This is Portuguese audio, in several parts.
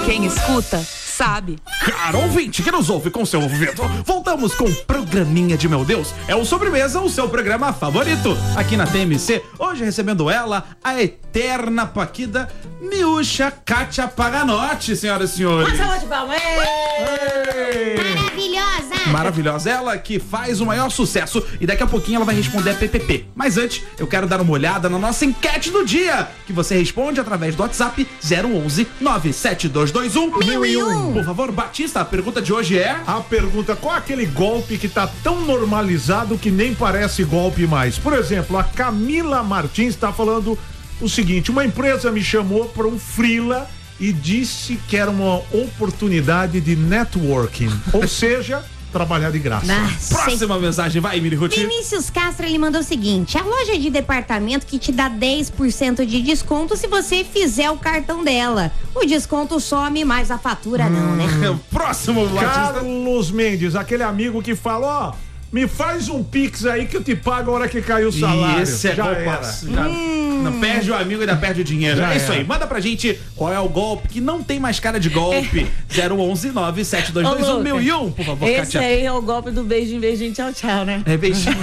Quem escuta, sabe. Caro ouvinte que nos ouve com seu ouvido, voltamos com o Programinha de Meu Deus. É o Sobremesa, o seu programa favorito aqui na TMC. Hoje recebendo ela, a eterna paquita Miúcha Kátia Paganotti, senhoras e senhores. Uma salva de palmas. Maravilhosa! Maravilhosa, ela que faz o maior sucesso e daqui a pouquinho ela vai responder a PPP. Mas antes, eu quero dar uma olhada na nossa enquete do dia, que você responde através do WhatsApp 011 97221 1001. Por favor, Batista, a pergunta de hoje é... A pergunta, qual é aquele golpe que tá tão normalizado que nem parece golpe mais? Por exemplo, a Camila Martins tá falando o seguinte: uma empresa me chamou para um freela e disse que era uma oportunidade de networking, ou seja, trabalhar de graça. Próxima mensagem, vai, Miri Ruth. Vinícius Castro, ele mandou o seguinte: a loja de departamento que te dá 10% de desconto se você fizer o cartão dela. O desconto some, mas a fatura não, né? Próximo, Batista. Carlos Mendes, aquele amigo que fala, ó, me faz um pix aí que eu te pago a hora que caiu o salário. Esse é já golpaço. Não perde o amigo e ainda perde o dinheiro. Já é isso era. aí. Manda pra gente qual é o golpe que não tem mais cara de golpe. 011 97221 1001, por favor, Esse Kátia. aí é o golpe do beijinho, beijinho, tchau, tchau, né? É beijinho.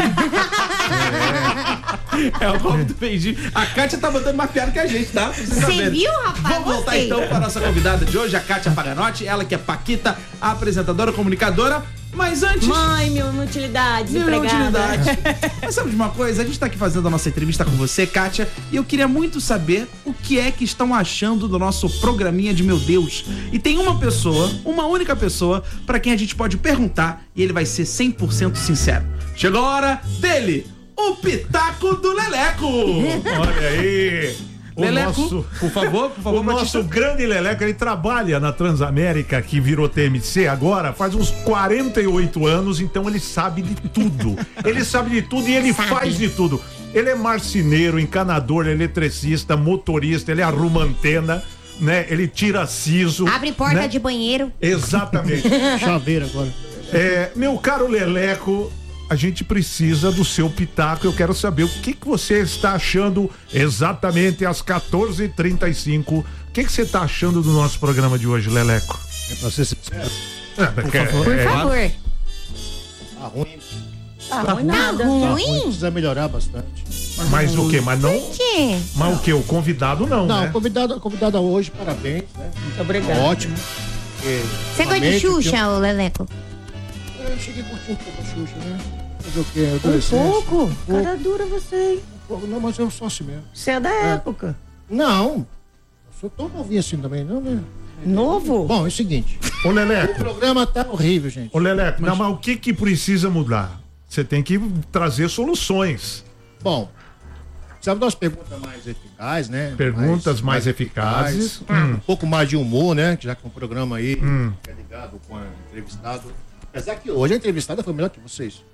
É o golpe do beijinho. A Kátia tá mandando mais piada que a gente, tá? Você viu, rapaz? Vamos voltar Gostei. então para a nossa convidada de hoje, a Kátia Paganotti. Ela que é paquita, apresentadora, comunicadora. Mas antes... Mãe, minha inutilidade, Mil desempregada. utilidade. Mas sabe de uma coisa? A gente tá aqui fazendo a nossa entrevista com você, Kátia, e eu queria muito saber o que é que estão achando do nosso programinha de Meu Deus. E tem uma pessoa, uma única pessoa, pra quem a gente pode perguntar e ele vai ser 100% sincero. Chegou a hora dele, o Pitaco do Leleco. Olha aí. Leleco, por favor, O nosso grande Leleco, ele trabalha na Transamérica, que virou TMC agora, faz uns 48 anos, então ele sabe de tudo. Ele sabe de tudo e ele faz de tudo. Ele é marceneiro, encanador, eletricista, motorista, ele arruma antena, né? Ele tira siso. Abre porta né? de banheiro. Exatamente. Chaveiro agora. Meu caro Leleco, a gente precisa do seu pitaco. Eu quero saber o que você está achando exatamente às 14h35. O que você está achando do nosso programa de hoje, Leleco? É pra ser sincero. Por favor. Tá ruim. Tá ruim Tá nada. Tá ruim. ruim? Precisa melhorar bastante. Mas o quê? Mas não. Tchê. Mas o quê? O convidado não, Não, né? convidada hoje, parabéns, né? Muito obrigada. Ótimo. Você gosta de Xuxa, ô Leleco? Eu cheguei a curtir um pouco a Xuxa, né? Fazer o quê? Um Adolescência. pouco? Cara dura você, hein? Não, mas eu sou assim mesmo. Você é da época. Não. Eu sou tão novinho assim também, não, né? Novo? Bom, é o seguinte. Ô, O Leleco. programa tá horrível, gente. Ô, Leleco, não, mas o que precisa mudar? Você tem que trazer soluções. Bom, precisamos de umas perguntas mais eficazes, né? Perguntas mais eficazes. Um pouco mais de humor, né? Já que é um programa aí que é ligado com a entrevistado. Apesar que hoje a entrevistada foi melhor que vocês.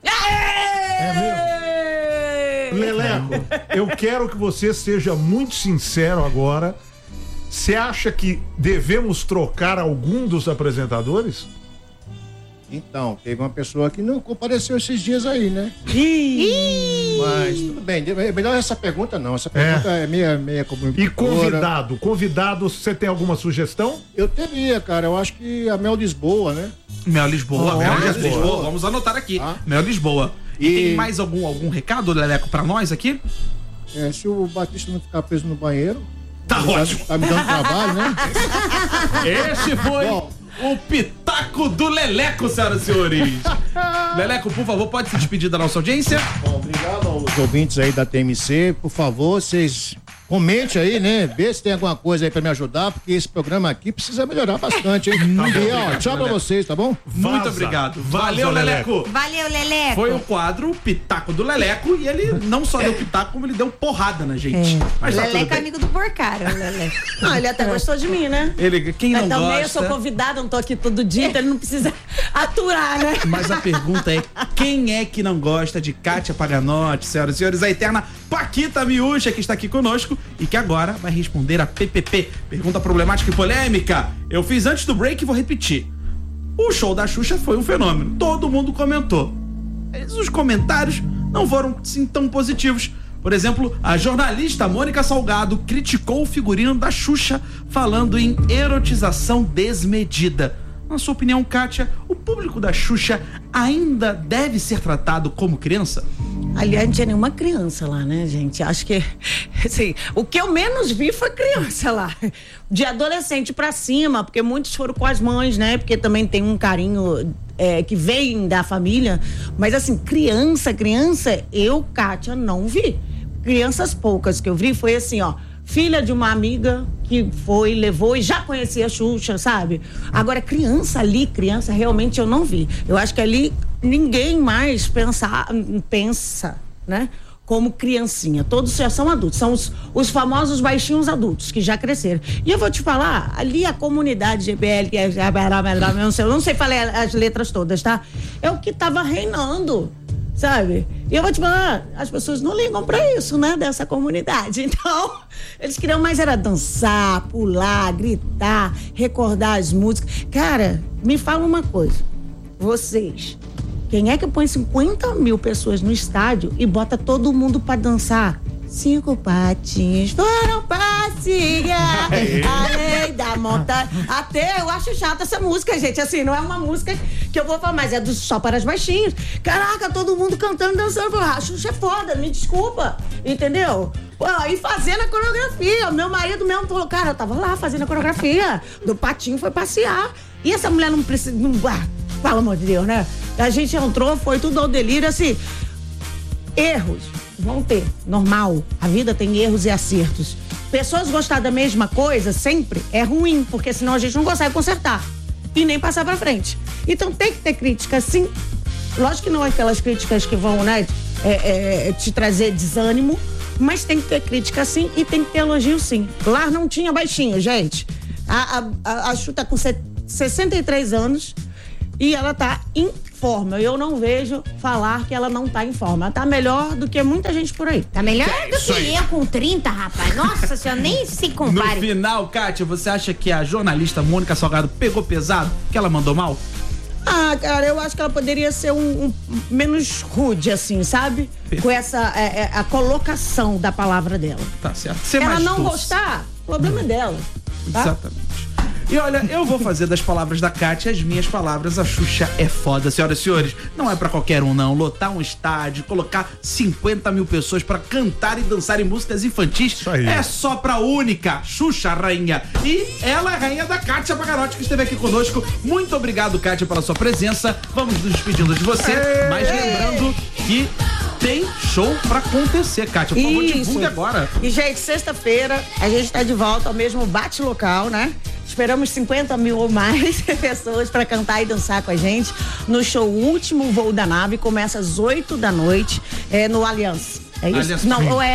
Leleco, eu quero que você seja muito sincero agora. Você acha que devemos trocar algum dos apresentadores? Então, teve uma pessoa que não compareceu esses dias aí, né? Mas tudo bem, é melhor essa pergunta não. Essa pergunta é meia comunicadora. E convidado, você tem alguma sugestão? Eu teria, cara, eu acho que a Mel Lisboa, né? Mel Lisboa, Mel Lisboa. Lisboa. Vamos anotar aqui. Mel Lisboa. E tem mais algum recado, Leleco, pra nós aqui? Se o Batista não ficar preso no banheiro. Tá ótimo. Tá me dando trabalho, né? Esse foi Bom. o Pitaco do Leleco, senhoras e senhores. Leleco, por favor, pode se despedir da nossa audiência? Bom, obrigado aos ouvintes aí da TMC. Por favor, vocês comente aí, né? Vê se tem alguma coisa aí pra me ajudar, porque esse programa aqui precisa melhorar bastante, hein? E, ó, tchau pra vocês, tá bom? Muito obrigado. Valeu, Leleco. Valeu, Leleco. Foi o quadro Pitaco do Leleco e ele não só deu pitaco, como ele deu porrada na gente. Mas tá tudo Leleco é bem. amigo do Porcaro, Leleco. Não, ele até gostou de mim, né? Quem não Mas também eu gosta... sou convidada, não tô aqui todo dia, então ele não precisa aturar, né? Mas a pergunta é, quem é que não gosta de Kátia Paganotti, senhoras e senhores, a eterna Paquita Miúcha, que está aqui conosco e que agora vai responder a PPP, pergunta problemática e polêmica. Eu fiz antes do break e vou repetir. O show da Xuxa foi um fenômeno, todo mundo comentou. Mas os comentários não foram, assim, tão positivos. Por exemplo, a jornalista Mônica Salgado criticou o figurino da Xuxa, falando em erotização desmedida. Na sua opinião, Kátia, o público da Xuxa ainda deve ser tratado como criança? Aliás, não tinha nenhuma criança lá, né, gente? Acho que, assim, o que eu menos vi foi criança lá. De adolescente pra cima, porque muitos foram com as mães, né? Porque também tem um carinho que vem da família. Mas, assim, criança, eu, Kátia, não vi. Crianças poucas que eu vi foi assim, ó. Filha de uma amiga que foi, levou e já conhecia a Xuxa, sabe? Agora, criança realmente eu não vi. Eu acho que ali ninguém mais pensa, né? Como criancinha. Todos já são adultos. São os famosos baixinhos adultos que já cresceram. E eu vou te falar, ali a comunidade GBL, que é... Eu não sei falar as letras todas, tá? É o que tava reinando. Sabe? E eu vou te falar, as pessoas não ligam pra isso, né? Dessa comunidade. Então, eles queriam mais era dançar, pular, gritar, recordar as músicas. Cara, me fala uma coisa. Vocês, quem é que põe 50 mil pessoas no estádio e bota todo mundo pra dançar? 5 patinhos foram passear além da montanha. Até eu acho chata essa música, gente. Assim, não é uma música que eu vou falar, mas é só para as baixinhas. Caraca, todo mundo cantando, dançando. A Xuxa é foda, me desculpa. Entendeu? Pô, e fazendo a coreografia. Meu marido mesmo falou, cara, eu tava lá fazendo a coreografia. Do patinho foi passear. E essa mulher não precisa... pelo amor de Deus, né? A gente entrou, foi tudo ao delírio, assim... Erros vão ter, normal. A vida tem erros e acertos. Pessoas gostar da mesma coisa sempre é ruim, porque senão a gente não consegue consertar e nem passar pra frente. Então tem que ter crítica, sim. Lógico que não é aquelas críticas que vão, né, te trazer desânimo, mas tem que ter crítica, sim, e tem que ter elogio, sim. Lá não tinha baixinho, gente. A Xuxa tá com 63 anos e ela tá em forma. Eu não vejo falar que ela não tá em forma. Ela tá melhor do que muita gente por aí. Tá melhor do que eu com 30, rapaz. Nossa senhora, nem se compare. No final, Kátia, você acha que a jornalista Mônica Salgado pegou pesado? Que ela mandou mal? Ah, cara, eu acho que ela poderia ser um menos rude, assim, sabe? Perfeito. Com essa a colocação da palavra dela. Tá certo. Se ela não gostar, o problema é dela. Tá? Exatamente. E olha, eu vou fazer das palavras da Kátia as minhas palavras. A Xuxa é foda, senhoras e senhores. Não é pra qualquer um, não. Lotar um estádio, colocar 50 mil pessoas pra cantar e dançar em músicas infantis é só pra única Xuxa Rainha. E ela é a rainha da Kátia Pagarotti, que esteve aqui conosco. Muito obrigado, Kátia, pela sua presença. Vamos nos despedindo de você, mas lembrando que tem show pra acontecer, Kátia. Por favor, divulgue agora. E, gente, sexta-feira a gente tá de volta ao mesmo bate-local, né? Esperamos 50 mil ou mais pessoas para cantar e dançar com a gente no show Último Voo da Nave. Começa às 8 da noite no Allianz. É isso? Allianz não, ou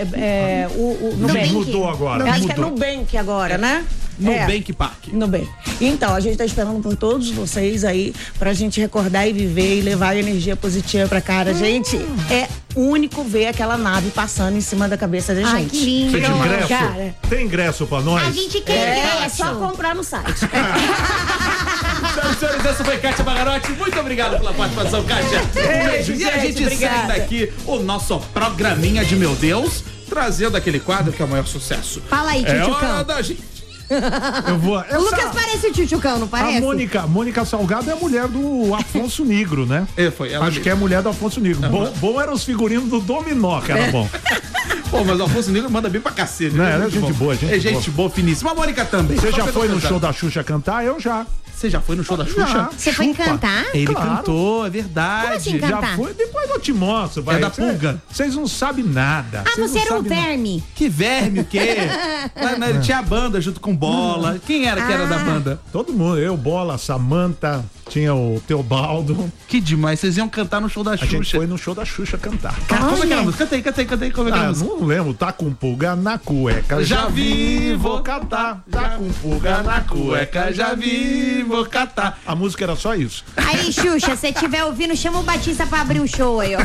o Nubank. Mudou agora. Acho que é Nubank agora, né? Nubank Park. Nubank. Então, a gente tá esperando por todos vocês aí pra gente recordar e viver e levar energia positiva pra cara. Gente, é único ver aquela nave passando em cima da cabeça da gente. Ai, que lindo. Tem ingresso? Cara, tem ingresso pra nós? A gente quer é só comprar no site. Senhoras e senhores, essa foi Kátia Pagarotti. Muito obrigado pela participação, Kátia. Beijos. E a gente segue daqui o nosso programinha de Meu Deus, trazendo aquele quadro que é o maior sucesso. Fala aí, Tchutchucão. É hora da gente. Eu vou. O Lucas parece o Tchutchucão, não parece? A Mônica Salgado é a mulher do Afonso Negro, né? Foi ela Acho mesmo. que é a mulher do Afonso Negro. Bom eram os figurinos do Dominó, que era bom. Pô, mas o Afonso Negro manda bem pra cacete. Não, é gente boa, É gente boa, finíssima. A Mônica também. Você já foi no show da Xuxa cantar? Eu já. Você já foi no show da Xuxa? Você foi cantar? Ele Claro. cantou, é verdade. Como assim cantar? Já foi, depois eu te mostro. Vai. É da Pulga? Vocês não sabem nada. Ah, Vocês você não era o sabem nada. verme. Que verme, o quê? Ele tinha a banda junto com Bola. Quem era que era da banda? Todo mundo, eu, Bola, Samanta, tinha o Teobaldo. Que demais, vocês iam cantar no show da A gente Xuxa. foi no show da Xuxa cantar. Cara, como é que era a música? Canta aí, como é que era a música? Não lembro, tá com pulga na cueca. Já vi, vou catar. Já com pulga na cueca. já vi, vou catar. A música era só isso. Aí, Xuxa, se você estiver ouvindo, chama o Batista pra abrir o show aí, ó.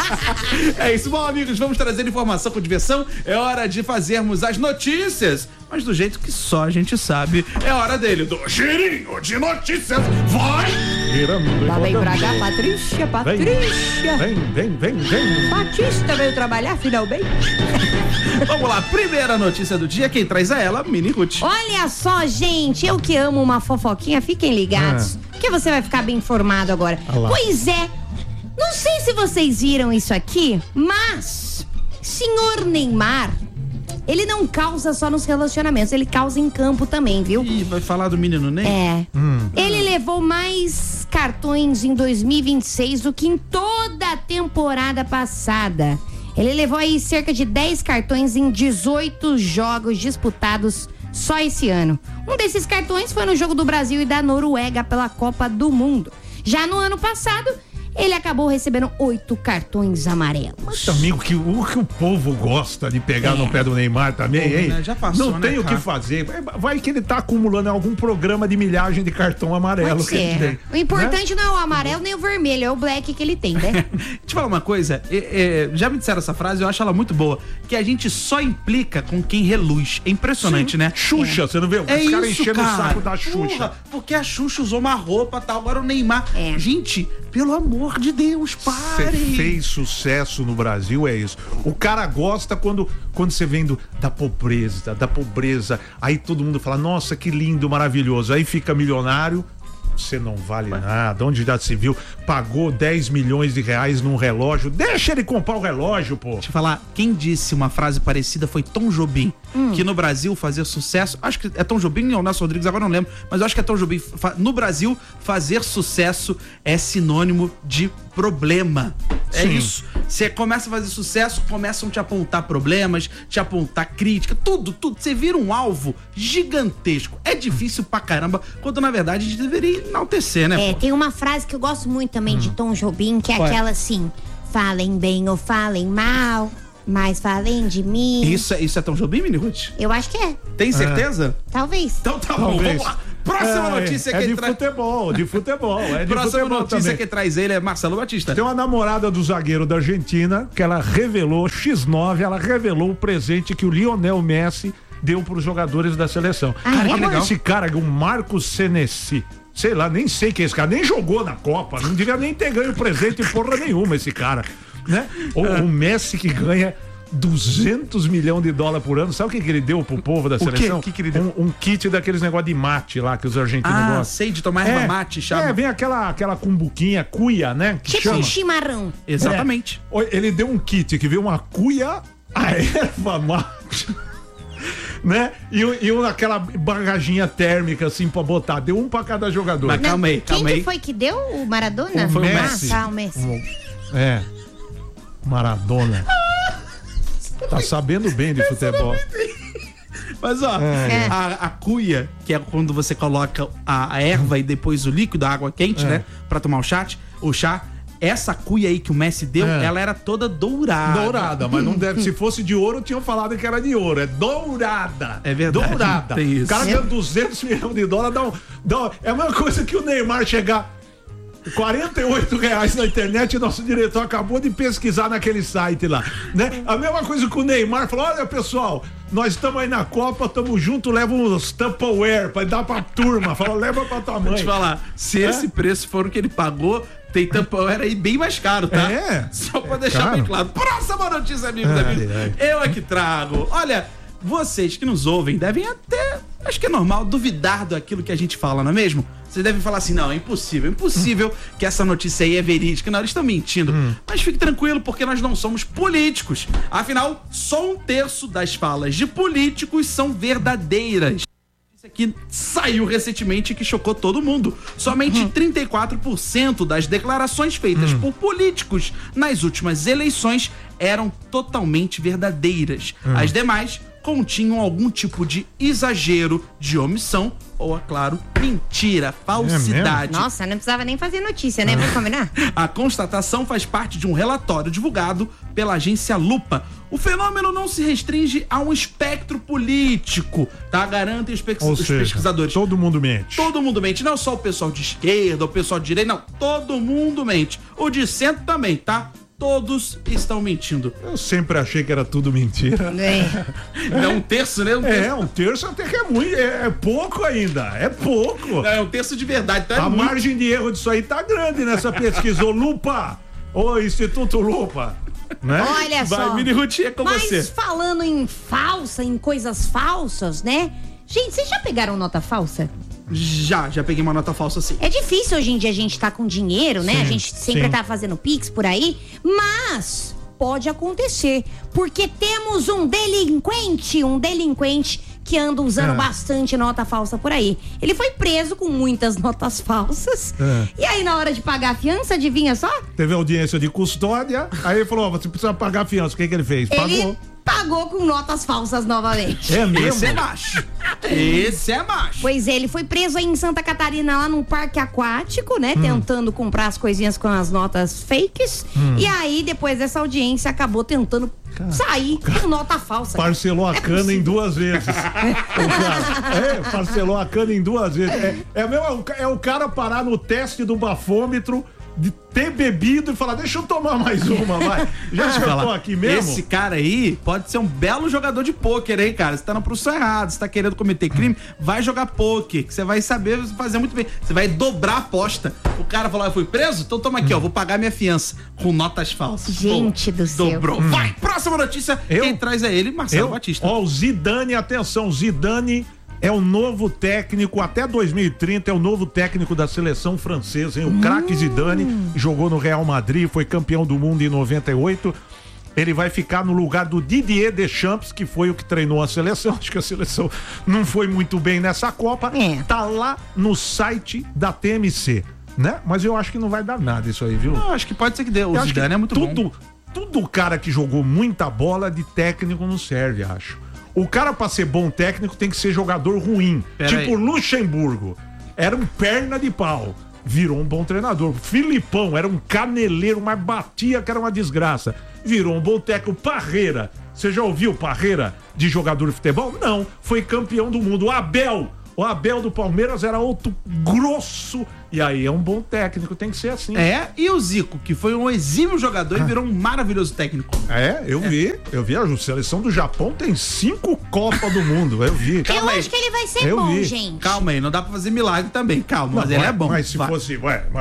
É isso, bom, amigos, vamos trazer informação com diversão. É hora de fazermos as notícias, mas do jeito que só a gente sabe. É hora dele, do girinho de notícias. Vai! Lá vem pra cá, Patrícia. Vem. Batista veio trabalhar finalmente. Vamos lá, primeira notícia do dia, quem traz é ela, Mini Ruth. Olha só, gente, eu que amo uma fofoquinha, fiquem ligados, que você vai ficar bem informado agora. Pois é, não sei se vocês viram isso aqui, mas senhor Neymar, ele não causa só nos relacionamentos, ele causa em campo também, viu? Ih, vai falar do menino Ney? É. Ele levou mais cartões em 2026 do que em toda a temporada passada. Ele levou aí cerca de 10 cartões em 18 jogos disputados só esse ano. Um desses cartões foi no jogo do Brasil e da Noruega pela Copa do Mundo. Já no ano passado, ele acabou recebendo 8 cartões amarelos. Mas, amigo, que o povo gosta de pegar no pé do Neymar também, hein? Né? Já passou, não tem o que fazer. Vai que ele tá acumulando algum programa de milhagem de cartão amarelo. Pode ser. O importante não é o amarelo nem o vermelho, é o black que ele tem, né? Deixa eu falar uma coisa, já me disseram essa frase, eu acho ela muito boa, que a gente só implica com quem reluz. É impressionante, né? Xuxa, você não vê? Os caras enchendo o saco da Xuxa. Porra, porque a Xuxa usou uma roupa e tal, agora o Neymar. Gente, pelo amor de Deus, pare. Você fez sucesso no Brasil, é isso. O cara gosta quando você vem da pobreza, aí todo mundo fala, nossa, que lindo, maravilhoso. Aí fica milionário, você não vale nada. Onde já se viu? Pagou 10 milhões de reais num relógio. Deixa ele comprar o relógio, pô. Deixa eu falar, quem disse uma frase parecida foi Tom Jobim, que no Brasil fazia sucesso, acho que é Tom Jobim ou Nelson Rodrigues, agora não lembro, mas eu acho que é Tom Jobim. No Brasil, fazer sucesso é sinônimo de problema. É isso. Você começa a fazer sucesso, começam a te apontar problemas, te apontar crítica, tudo. Você vira um alvo gigantesco. É difícil pra caramba, quando na verdade a gente deveria enaltecer, né? Tem uma frase que eu gosto muito também de Tom Jobim, que é aquela assim: falem bem ou falem mal, mas falem de mim. Isso é Tom Jobim, Mini Ruth? Eu acho que é. Tem certeza? Talvez. Então tá bom, vamos lá. Próxima notícia que de futebol. Próxima notícia também. que traz ele é Marcelo Batista. Tem uma namorada do zagueiro da Argentina que ela revelou, X9, ela revelou o presente que o Lionel Messi deu para os jogadores da seleção. Agora esse cara, o Marcos Senesi, sei lá, nem sei quem é esse cara, nem jogou na Copa, não devia nem ter ganho presente porra nenhuma esse cara, né? O Messi que ganha 200 milhões de dólares por ano, sabe o que ele deu pro povo da seleção? O que ele deu? Um kit daqueles negócios de mate lá que os argentinos gostam. Sei, de tomar erva mate, chama. Vem aquela cumbuquinha, cuia, né? Que tipo chama. um chimarrão. Exatamente. Ele deu um kit que veio uma cuia, a erva mate, né? E aquela bagaginha térmica assim pra botar. Deu um pra cada jogador. Mas calma aí. Quem que foi que deu? O Maradona? Foi o Messi. O Messi. Maradona. Tá sabendo bem de futebol. Mas ó, a cuia, que é quando você coloca a erva e depois o líquido, a água quente, né? Pra tomar o chá. Essa cuia aí que o Messi deu, ela era toda dourada. Dourada, mas não deve. Se fosse de ouro, tinham falado que era de ouro. É dourada. É verdade. Dourada. Tem isso. O cara ganha 200 milhões de dólares, é a mesma coisa que o Neymar chegar R$48 na internet, e nosso diretor acabou de pesquisar naquele site lá, né? A mesma coisa que o Neymar falou: olha, pessoal, nós estamos aí na Copa, estamos juntos, leva uns Tupperware pra dar pra turma. Fala, leva pra tua mãe. Vou te falar, se esse preço for o que ele pagou, tem Tupperware aí bem mais caro, tá? Só pra deixar bem claro. Próxima notícia, amigos. Eu aqui trago. Olha, vocês que nos ouvem devem até, acho que é normal, duvidar daquilo que a gente fala, não é mesmo? Vocês devem falar assim, não, é impossível que essa notícia aí é verídica. Não, eles estão mentindo. Mas fique tranquilo, porque nós não somos políticos. Afinal, só 1/3 das falas de políticos são verdadeiras. Isso aqui saiu recentemente e que chocou todo mundo. Somente 34% das declarações feitas por políticos nas últimas eleições eram totalmente verdadeiras. As demais continham algum tipo de exagero, de omissão ou, é claro, mentira, falsidade. Nossa, não precisava nem fazer notícia, né? Vamos combinar? A constatação faz parte de um relatório divulgado pela agência Lupa. O fenômeno não se restringe a um espectro político, tá? Garantem os pesquisadores. Todo mundo mente. Todo mundo mente, não só o pessoal de esquerda, o pessoal de direita, não. Todo mundo mente. O de centro também, tá? todos estão mentindo. Eu sempre achei que era tudo mentira. Não, um terço, né? Um terço até que é muito, é pouco ainda, é pouco. Não, é um terço de verdade, então A margem de erro disso aí tá grande nessa pesquisa. Ô Lupa, ô Instituto Lupa, né? Olha Vai, só. Mini Ruth, é com Mas você. falando em falsa, em coisas falsas, né? Gente, vocês já pegaram nota falsa? Já peguei uma nota falsa assim. É difícil hoje em dia a gente tá com dinheiro, né? Sim, A gente sempre sim. tá fazendo Pix por aí, mas pode acontecer, porque temos um delinquente que anda usando bastante nota falsa por aí. Ele foi preso com muitas notas falsas. E aí, na hora de pagar a fiança, adivinha só? Teve audiência de custódia, aí ele falou, você precisa pagar a fiança. O que ele fez? Pagou. Ele pagou com notas falsas novamente. É mesmo? Esse é macho. Esse é macho. Pois é, ele foi preso aí em Santa Catarina, lá num parque aquático, né? Tentando comprar as coisinhas com as notas fakes. E aí, depois dessa audiência, acabou tentando sair com nota falsa. Parcelou a cana em 2 vezes. Parcelou a cana em 2 vezes. É o cara parar no teste do bafômetro, de ter bebido e falar, deixa eu tomar mais uma, vai. Já escutou aqui mesmo? Esse cara aí pode ser um belo jogador de pôquer, hein, cara? Você tá na profissão errada, você tá querendo cometer crime, vai jogar pôquer, que você vai saber fazer muito bem. Você vai dobrar a aposta. O cara falou, eu fui preso? Então toma aqui, ó, vou pagar minha fiança com notas falsas. Gente do céu. Dobrou. Vai, próxima notícia. Quem traz é ele, Marcelo Batista. Ó, o Zidane, atenção, Zidane é o novo técnico, até 2030 é o novo técnico da seleção francesa, hein? O craque Zidane jogou no Real Madrid, foi campeão do mundo em 98. Ele vai ficar no lugar do Didier Deschamps, que foi o que treinou a seleção. Acho que a seleção não foi muito bem nessa Copa. Tá lá no site da TMC, né? Mas eu acho que não vai dar nada isso aí, viu? Não, acho que pode ser que dê. O Eu acho Zidane que é muito bom. Tudo cara que jogou muita bola de técnico não serve, acho. O cara, pra ser bom técnico, tem que ser jogador ruim. Tipo Luxemburgo. Era um perna de pau. Virou um bom treinador. Filipão era um caneleiro, mas batia que era uma desgraça. Virou um bom técnico. Parreira. Você já ouviu Parreira de jogador de futebol? Não. Foi campeão do mundo. O Abel do Palmeiras era outro grosso. E aí é um bom técnico, tem que ser assim. E o Zico, que foi um exímio jogador e virou um maravilhoso técnico. Eu vi. A seleção do Japão tem 5 Copas do Mundo, eu vi. Eu acho que ele vai ser bom, gente. Calma aí, não dá pra fazer milagre também, calma, mas ele é bom. Mas se fosse,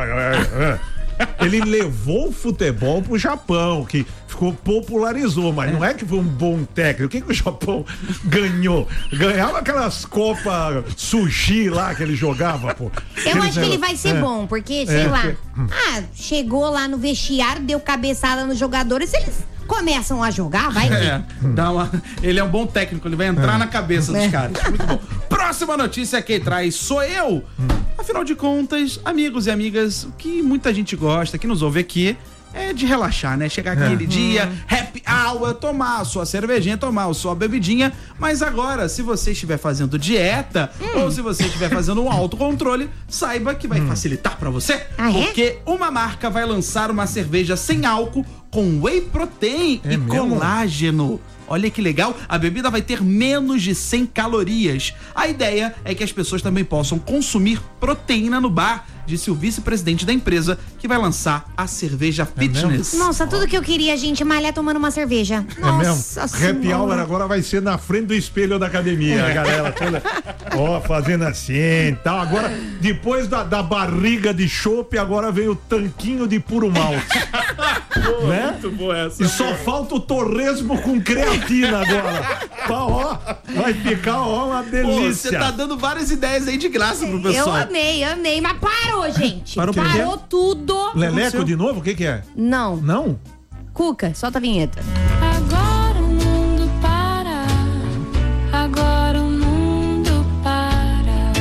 ele levou o futebol pro Japão, que popularizou, mas não é que foi um bom técnico. O que o Japão ganhou? Ganhava aquelas Copas Sushi lá que ele jogava, pô. Eu acho que ele vai ser bom, porque, sei lá, chegou lá no vestiário, deu cabeçada nos jogadores, eles começam a jogar, vai. Ele é um bom técnico, ele vai entrar na cabeça dos caras. Muito bom. Próxima notícia, quem traz sou eu. Afinal de contas, amigos e amigas, o que muita gente gosta, que nos ouve aqui, é de relaxar, né? Chegar aquele dia, happy hour, tomar a sua cervejinha, tomar a sua bebidinha. Mas agora, se você estiver fazendo dieta ou se você estiver fazendo um autocontrole, saiba que vai facilitar pra você. Porque uma marca vai lançar uma cerveja sem álcool com whey protein e colágeno. Olha que legal, a bebida vai ter menos de 100 calorias. A ideia é que as pessoas também possam consumir proteína no bar, disse o vice-presidente da empresa, que vai lançar a cerveja fitness. Nossa, tudo que eu queria, gente, malhar tomando uma cerveja. Nossa Senhora. Happy hour agora vai ser na frente do espelho da academia, a galera toda, fazendo assim e tal. Agora, depois da barriga de chope, agora vem o tanquinho de puro malte. Né? Muito boa essa. E só falta o torresmo com creatina agora. Vai ficar uma delícia. Você tá dando várias ideias aí de graça pro pessoal. Eu amei, mas parou, gente. Parou tudo. Leleco de novo? O que é? Não. Não? Cuca, solta a vinheta. Agora o mundo para. Agora o mundo para.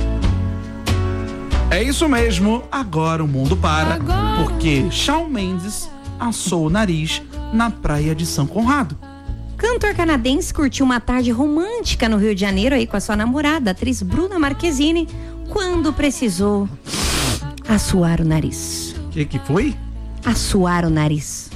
É isso mesmo, agora o mundo para. Agora. Porque Shawn Mendes assou o nariz na praia de São Conrado. Cantor canadense curtiu uma tarde romântica no Rio de Janeiro aí com a sua namorada, a atriz Bruna Marquezine, quando precisou assoar o nariz. O que foi? Assoar o nariz.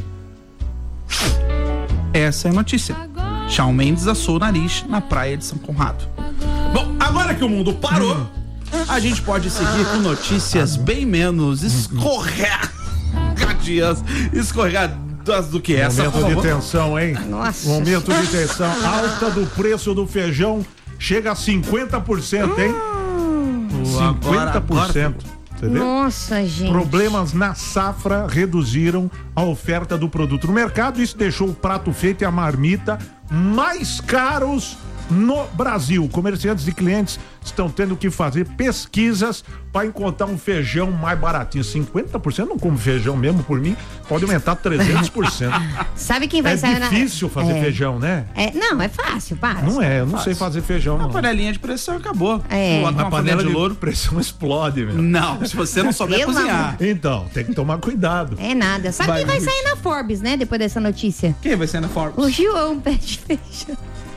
Essa é a notícia. Shawn Mendes assou o nariz na praia de São Conrado. Bom, agora que o mundo parou, a gente pode seguir com notícias bem menos escorregadias, do que essa, por Momento de favor. tensão, hein? Nossa. Momento de tensão. Alta do preço do feijão chega a 50%, hein? 50%. Você vê? Nossa, gente. Problemas na safra reduziram a oferta do produto no mercado. Isso deixou o prato feito e a marmita mais caros no Brasil. Comerciantes e clientes estão tendo que fazer pesquisas para encontrar um feijão mais baratinho. 50% não como feijão mesmo, por mim, pode aumentar 300%. Sabe quem vai É sair difícil fazer feijão, né? Não, é fácil, para. Não é, eu não sei fazer feijão, Uma não. panelinha de pressão acabou. É. Coloca A uma panela de louro. pressão explode, meu. Não, se você não souber Pelo cozinhar. Então, tem que tomar cuidado. É nada. Sabe quem vai sair na Forbes, né? Depois dessa notícia? Quem vai ser na Forbes? O João pé de feijão.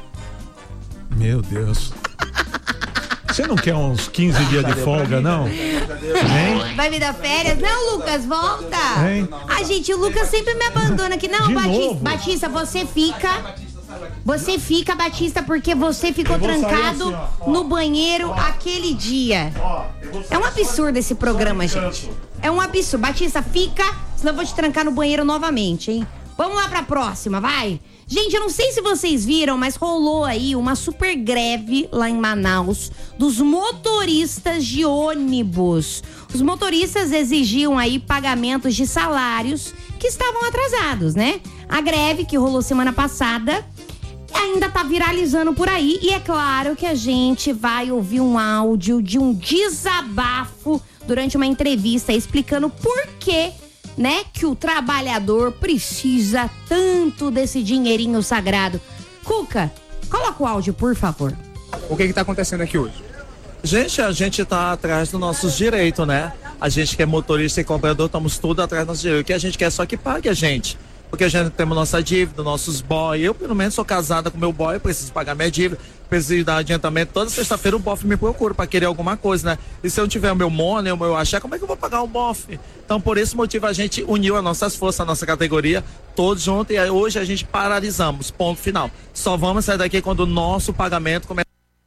Meu Deus. Você não quer uns 15 dias de folga, não? Hein? Vai me dar férias? Não, Lucas, volta. Hein? Ah, gente, o Lucas sempre me abandona aqui. Não, De Batista, novo? Batista, você fica. Você fica, Batista, porque você ficou Eu vou sair trancado assim, ó. no banheiro aquele dia. É um absurdo esse programa, gente. É um absurdo. Batista, fica, senão eu vou te trancar no banheiro novamente, hein? Vamos lá pra próxima, vai. Gente, eu não sei se vocês viram, mas rolou aí uma super greve lá em Manaus dos motoristas de ônibus. Os motoristas exigiam aí pagamentos de salários que estavam atrasados, né? A greve que rolou semana passada ainda tá viralizando por aí e é claro que a gente vai ouvir um áudio de um desabafo durante uma entrevista explicando por que, né, que o trabalhador precisa tanto desse dinheirinho sagrado. Cuca, coloca o áudio, por favor. O que tá acontecendo aqui hoje? Gente, a gente tá atrás dos nossos direitos, né? A gente que é motorista e cobrador, estamos tudo atrás dos nossos direitos. O que a gente quer é só que pague a gente. Porque a gente temos nossa dívida, nossos boy. Eu, pelo menos, sou casada com meu boy, preciso pagar minha dívida, preciso dar adiantamento. Toda sexta-feira o bofe me procura para querer alguma coisa, né? E se eu não tiver o meu money, o meu axé, como é que eu vou pagar o bofe? Então, por esse motivo, a gente uniu as nossas forças, a nossa categoria, todos juntos, e aí, hoje a gente paralisamos, ponto final. Só vamos sair daqui quando o nosso pagamento começar.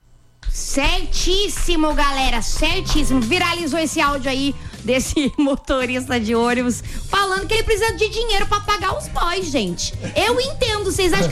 Certíssimo, galera, certíssimo. Viralizou esse áudio aí desse motorista de ônibus falando que ele precisa de dinheiro pra pagar os boys, gente. Eu entendo, vocês acham